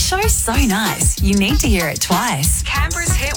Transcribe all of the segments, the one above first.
show's so nice, you need to hear it twice. Canberra's Hit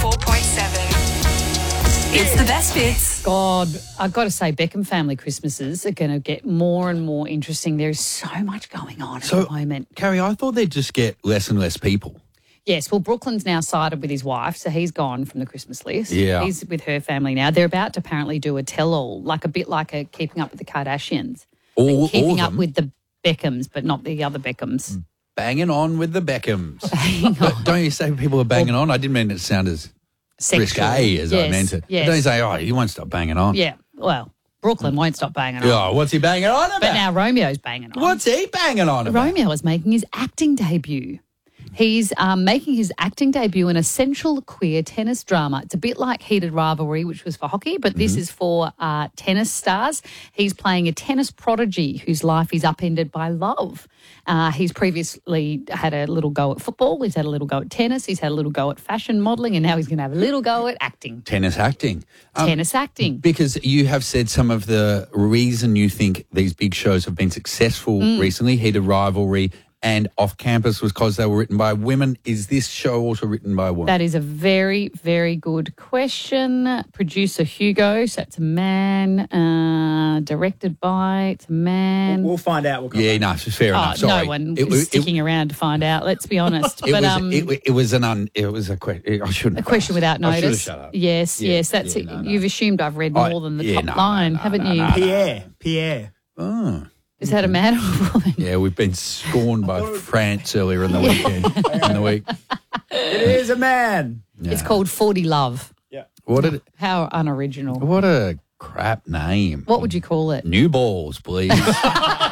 104.7. It's the best bits. God, I've got to say, Beckham family Christmases are going to get more and more interesting. There's so much going on at the moment. Carrie, I thought they'd just get less and less people. Yes, well, Brooklyn's now sided with his wife, so he's gone from the Christmas list. Yeah. He's with her family now. They're about to apparently do a tell-all, like a bit like a Keeping Up with the Kardashians. All keeping of up them? with the Beckhams, but not the other Beckhams. Banging on with the Beckhams. Banging on. Don't you say people are banging on? I didn't mean it to sound as risque as I meant it. Yes. Don't you say, oh, he won't stop banging on? Yeah, well, Brooklyn won't stop banging on. Oh, what's he banging on about? But now Romeo's banging on. What's he banging on about? Romeo is making his acting debut. He's making his acting debut in a central queer tennis drama. It's a bit like Heated Rivalry, which was for hockey, but this is for tennis stars. He's playing a tennis prodigy whose life is upended by love. He's previously had a little go at football. He's had a little go at tennis. He's had a little go at fashion modelling, and now he's going to have a little go at acting. Tennis acting. Tennis acting. Because you have said some of the reason you think these big shows have been successful recently, Heated Rivalry and Off Campus, was because they were written by women. Is this show also written by a woman? That is a very, very good question. Producer Hugo, so it's a man. Directed by, it's a man. We'll find out. We'll come Yeah, back. no, fair enough. Sorry. No one is sticking around to find out, let's be honest. It was a question. I shouldn't. A question without I should have notice. shut up. Yes, that's yeah, it. no, no. You've assumed I've read more than the top line, haven't you? Pierre. Oh. Is that a man or a woman? Yeah, we've been scorned by France earlier in the weekend. in the week. It is a man. Yeah. It's called 40 Love. How unoriginal. What a crap name. What would you call it? New balls, please.